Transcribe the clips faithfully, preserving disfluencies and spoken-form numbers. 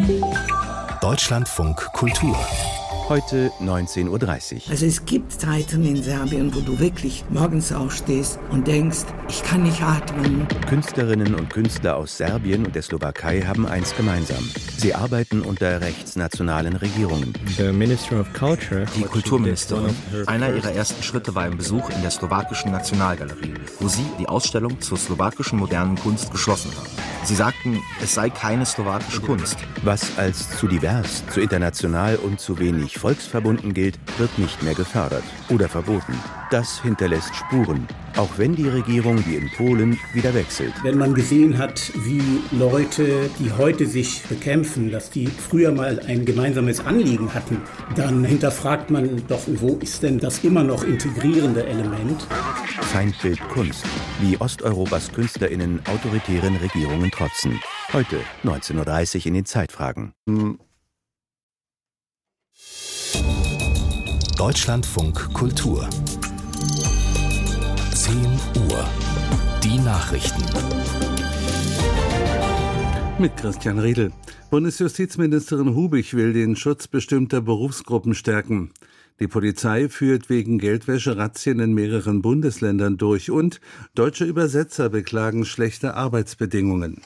Deutschlandfunk Kultur. Heute neunzehn Uhr dreißig. Also es gibt Zeiten in Serbien, wo du wirklich morgens aufstehst und denkst, ich kann nicht atmen. Künstlerinnen und Künstler aus Serbien und der Slowakei haben eins gemeinsam. Sie arbeiten unter rechtsnationalen Regierungen. Die Kulturministerin. Einer ihrer ersten Schritte war ein Besuch in der slowakischen Nationalgalerie, wo sie die Ausstellung zur slowakischen modernen Kunst geschlossen haben. Sie sagten, es sei keine slowakische Kunst. Was als zu divers, zu international und zu wenig volksverbunden gilt, wird nicht mehr gefördert oder verboten. Das hinterlässt Spuren, auch wenn die Regierung wie in Polen wieder wechselt. Wenn man gesehen hat, wie Leute, die heute sich bekämpfen, dass die früher mal ein gemeinsames Anliegen hatten, dann hinterfragt man doch, wo ist denn das immer noch integrierende Element? Feindbild Kunst, wie Osteuropas KünstlerInnen autoritären Regierungen trotzen. Heute neunzehn Uhr dreißig in den Zeitfragen. Deutschlandfunk Kultur. zehn Uhr. Die Nachrichten. Mit Christian Riedel. Bundesjustizministerin Hubig will den Schutz bestimmter Berufsgruppen stärken. Die Polizei führt wegen Geldwäsche Razzien in mehreren Bundesländern durch und deutsche Übersetzer beklagen schlechte Arbeitsbedingungen.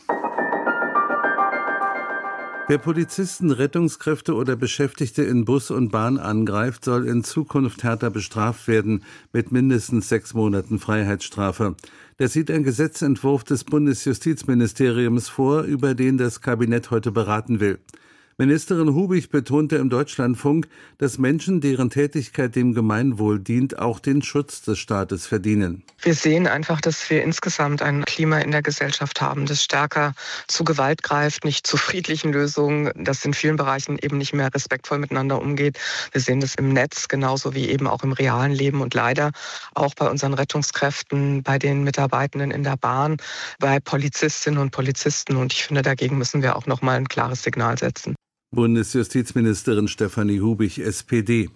Wer Polizisten, Rettungskräfte oder Beschäftigte in Bus und Bahn angreift, soll in Zukunft härter bestraft werden mit mindestens sechs Monaten Freiheitsstrafe. Das sieht ein Gesetzentwurf des Bundesjustizministeriums vor, über den das Kabinett heute beraten will. Ministerin Hubig betonte im Deutschlandfunk, dass Menschen, deren Tätigkeit dem Gemeinwohl dient, auch den Schutz des Staates verdienen. Wir sehen einfach, dass wir insgesamt ein Klima in der Gesellschaft haben, das stärker zu Gewalt greift, nicht zu friedlichen Lösungen, das in vielen Bereichen eben nicht mehr respektvoll miteinander umgeht. Wir sehen das im Netz genauso wie eben auch im realen Leben und leider auch bei unseren Rettungskräften, bei den Mitarbeitenden in der Bahn, bei Polizistinnen und Polizisten. Und ich finde, dagegen müssen wir auch noch mal ein klares Signal setzen. Bundesjustizministerin Stefanie Hubig, S P D.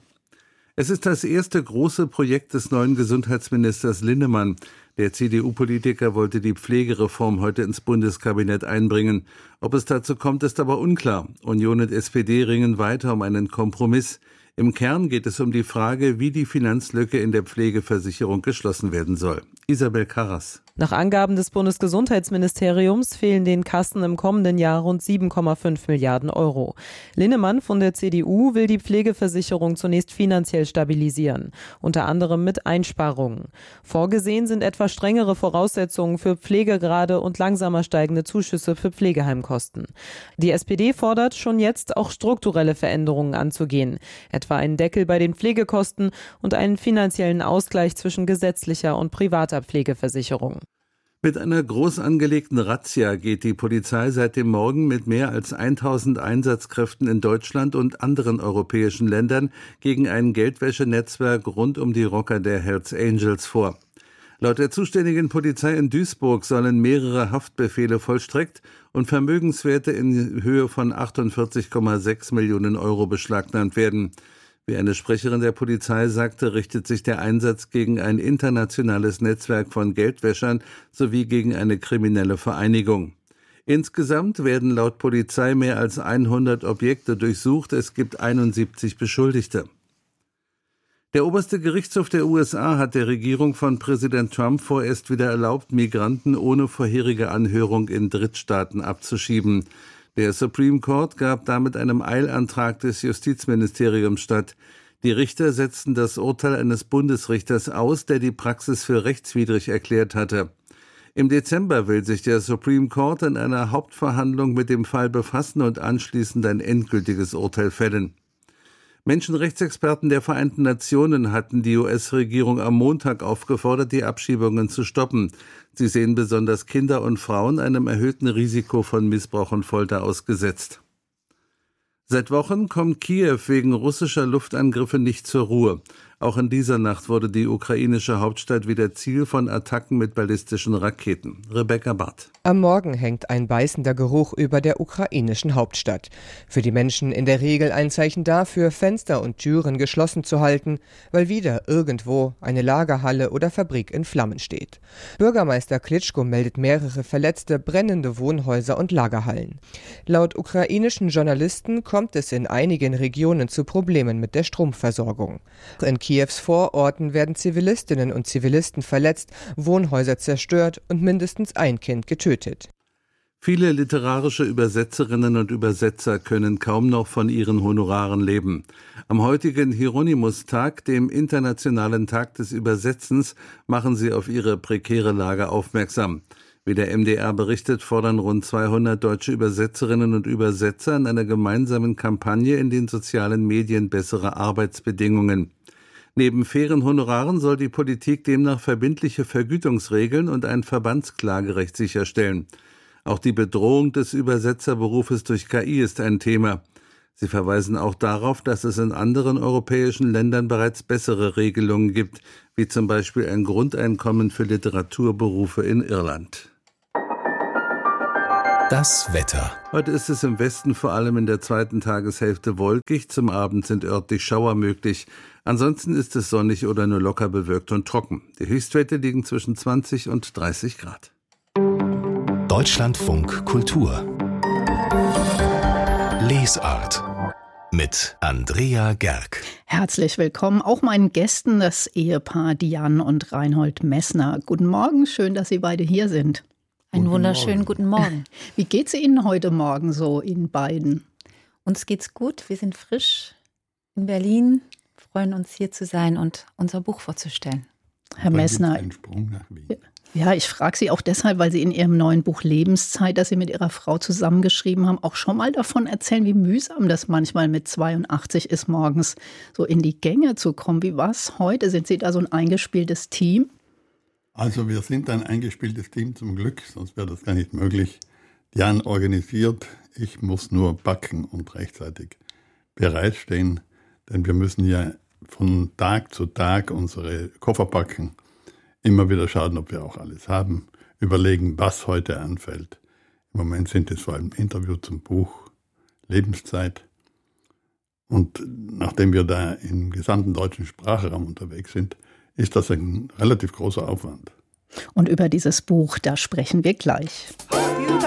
Es ist das erste große Projekt des neuen Gesundheitsministers Linnemann. Der C D U-Politiker wollte die Pflegereform heute ins Bundeskabinett einbringen. Ob es dazu kommt, ist aber unklar. Union und S P D ringen weiter um einen Kompromiss. Im Kern geht es um die Frage, wie die Finanzlücke in der Pflegeversicherung geschlossen werden soll. Isabel Karras. Nach Angaben des Bundesgesundheitsministeriums fehlen den Kassen im kommenden Jahr rund sieben Komma fünf Milliarden Euro. Linnemann von der C D U will die Pflegeversicherung zunächst finanziell stabilisieren, unter anderem mit Einsparungen. Vorgesehen sind etwa strengere Voraussetzungen für Pflegegrade und langsamer steigende Zuschüsse für Pflegeheimkosten. Die S P D fordert schon jetzt auch strukturelle Veränderungen anzugehen, etwa einen Deckel bei den Pflegekosten und einen finanziellen Ausgleich zwischen gesetzlicher und privater Pflegeversicherung. Mit einer groß angelegten Razzia geht die Polizei seit dem Morgen mit mehr als tausend Einsatzkräften in Deutschland und anderen europäischen Ländern gegen ein Geldwäschenetzwerk rund um die Rocker der Hells Angels vor. Laut der zuständigen Polizei in Duisburg sollen mehrere Haftbefehle vollstreckt und Vermögenswerte in Höhe von achtundvierzig Komma sechs Millionen Euro beschlagnahmt werden. Wie eine Sprecherin der Polizei sagte, richtet sich der Einsatz gegen ein internationales Netzwerk von Geldwäschern sowie gegen eine kriminelle Vereinigung. Insgesamt werden laut Polizei mehr als hundert Objekte durchsucht. Es gibt einundsiebzig Beschuldigte. Der oberste Gerichtshof der U S A hat der Regierung von Präsident Trump vorerst wieder erlaubt, Migranten ohne vorherige Anhörung in Drittstaaten abzuschieben. Der Supreme Court gab damit einem Eilantrag des Justizministeriums statt. Die Richter setzten das Urteil eines Bundesrichters aus, der die Praxis für rechtswidrig erklärt hatte. Im Dezember will sich der Supreme Court in einer Hauptverhandlung mit dem Fall befassen und anschließend ein endgültiges Urteil fällen. Menschenrechtsexperten der Vereinten Nationen hatten die U S-Regierung am Montag aufgefordert, die Abschiebungen zu stoppen. Sie sehen besonders Kinder und Frauen einem erhöhten Risiko von Missbrauch und Folter ausgesetzt. Seit Wochen kommt Kiew wegen russischer Luftangriffe nicht zur Ruhe. Auch in dieser Nacht wurde die ukrainische Hauptstadt wieder Ziel von Attacken mit ballistischen Raketen. Rebecca Barth. Am Morgen hängt ein beißender Geruch über der ukrainischen Hauptstadt. Für die Menschen in der Regel ein Zeichen dafür, Fenster und Türen geschlossen zu halten, weil wieder irgendwo eine Lagerhalle oder Fabrik in Flammen steht. Bürgermeister Klitschko meldet mehrere Verletzte, brennende Wohnhäuser und Lagerhallen. Laut ukrainischen Journalisten kommt es in einigen Regionen zu Problemen mit der Stromversorgung. In Kiews Vororten werden Zivilistinnen und Zivilisten verletzt, Wohnhäuser zerstört und mindestens ein Kind getötet. Viele literarische Übersetzerinnen und Übersetzer können kaum noch von ihren Honoraren leben. Am heutigen Hieronymus-Tag, dem Internationalen Tag des Übersetzens, machen sie auf ihre prekäre Lage aufmerksam. Wie der M D R berichtet, fordern rund zweihundert deutsche Übersetzerinnen und Übersetzer in einer gemeinsamen Kampagne in den sozialen Medien bessere Arbeitsbedingungen. Neben fairen Honoraren soll die Politik demnach verbindliche Vergütungsregeln und ein Verbandsklagerecht sicherstellen. Auch die Bedrohung des Übersetzerberufes durch K I ist ein Thema. Sie verweisen auch darauf, dass es in anderen europäischen Ländern bereits bessere Regelungen gibt, wie zum Beispiel ein Grundeinkommen für Literaturberufe in Irland. Das Wetter. Heute ist es im Westen vor allem in der zweiten Tageshälfte wolkig. Zum Abend sind örtlich Schauer möglich. Ansonsten ist es sonnig oder nur locker bewölkt und trocken. Die Höchstwerte liegen zwischen zwanzig und dreißig Grad. Deutschlandfunk Kultur. Lesart. Mit Andrea Gerg. Herzlich willkommen auch meinen Gästen, das Ehepaar Diane und Reinhold Messner. Guten Morgen, schön, dass Sie beide hier sind. Einen guten wunderschönen Morgen. Guten Morgen. Wie geht's Ihnen heute Morgen so, Ihnen beiden? Uns geht's gut, wir sind frisch in Berlin, freuen uns hier zu sein und unser Buch vorzustellen. Herr Messner, einen Sprung nach Wien. Ja, ich frage Sie auch deshalb, weil Sie in Ihrem neuen Buch Lebenszeit, das Sie mit Ihrer Frau zusammengeschrieben haben, auch schon mal davon erzählen, wie mühsam das manchmal mit zweiundachtzig ist, morgens so in die Gänge zu kommen. Wie war es heute? Sind Sie da so ein eingespieltes Team? Also wir sind ein eingespieltes Team zum Glück, sonst wäre das gar nicht möglich. Jan organisiert, ich muss nur backen und rechtzeitig bereitstehen, denn wir müssen ja von Tag zu Tag unsere Koffer packen, immer wieder schauen, ob wir auch alles haben, überlegen, was heute anfällt. Im Moment sind es vor allem Interview zum Buch Lebenszeit. Und nachdem wir da im gesamten deutschen Sprachraum unterwegs sind, ist das ein relativ großer Aufwand. Und über dieses Buch, da sprechen wir gleich.